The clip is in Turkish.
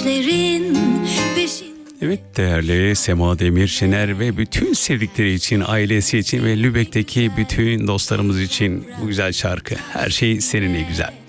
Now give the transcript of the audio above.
düşlerin peşinde. Evet, değerli Sema Demirşener ve bütün sevdikleri için, ailesi için ve Lübeck'teki bütün dostlarımız için bu güzel şarkı. Her şey seninle güzel.